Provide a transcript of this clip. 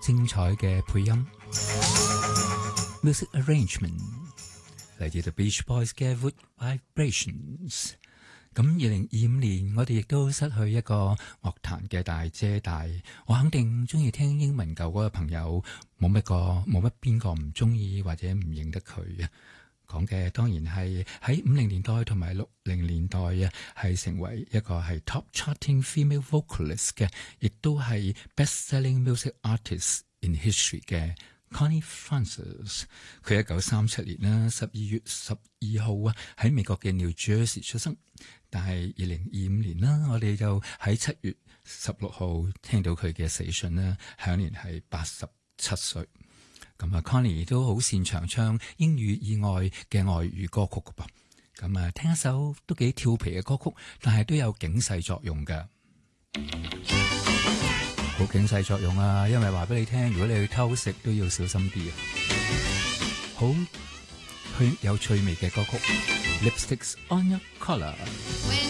精彩嘅配音 music arrangement 嚟自 The Beach Boys 嘅 Good Vibrations。咁2025年我哋亦都失去一個樂壇嘅大姐大，我肯定中意聽英文舊歌嘅朋友冇乜邊個唔中意或者唔認得佢啊。講嘅當然係喺50年代同埋60年代啊，係成為一個係 top charting female vocalist 嘅，亦都係 best-selling music artist in history 嘅 Connie Francis。佢1937年啦12月12號啊喺美國嘅 New Jersey 出生，但係2025年啦，我哋就喺7月16號聽到佢嘅死訊啦，享年係87歲。咁啊 Connie 都好擅長唱英語以外嘅外語歌曲㗎噃。咁啊，聽一首都幾調皮嘅歌曲，但係都有警示作用㗎。好警示作用啊，因為話俾你聽，如果你去偷食都要小心啲啊。好有趣味嘅歌曲 Lipsticks on Your Collar。